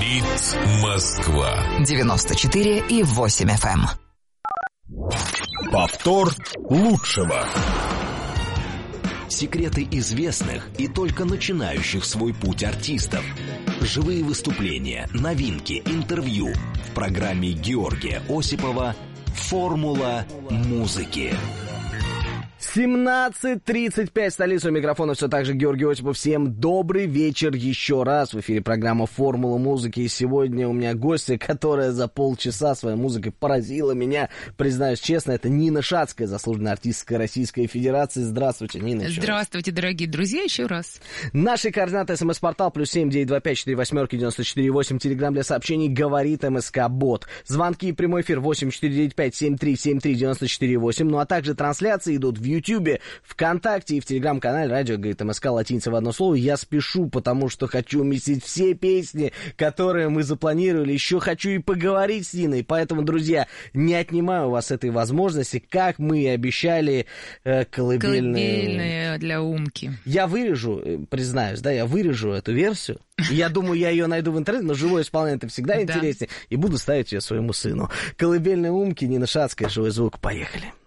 Говорит Москва. 94,8 FM. Повтор лучшего. Секреты известных и только начинающих свой путь артистов. Живые выступления, новинки, интервью в программе Георгия Осипова «Формула музыки». 17:35, столица, у микрофона все так же Георгий Осипов. Всем добрый вечер еще раз. В эфире программа «Формула музыки». И сегодня у меня гостья, которая за полчаса своей музыкой поразила меня. Признаюсь честно, это Нина Шацкая, заслуженная артистка Российской Федерации. Здравствуйте, Нина. Здравствуйте, дорогие друзья, еще раз. Наши координаты: СМС-портал +7 925 48 94 8. Телеграм для сообщений «Говорит МСК Бот». Звонки и прямой эфир 8495 73 73 94 8. Ну а также трансляции идут в Ютьюбе, ВКонтакте и в Телеграм-канале «Радио Говорит МСК» латиница в одно слово. Я спешу, потому что хочу уместить все песни, которые мы запланировали. Еще хочу и поговорить с Ниной. Поэтому, друзья, не отнимаю у вас этой возможности. Как мы и обещали, колыбельные для Умки. Я вырежу, признаюсь, да, я вырежу эту версию. Я думаю, я ее найду в интернете, но живое исполнение это всегда интереснее. И буду ставить ее своему сыну. Колыбельные Умки, Нина Шацкая, живой звук. Поехали.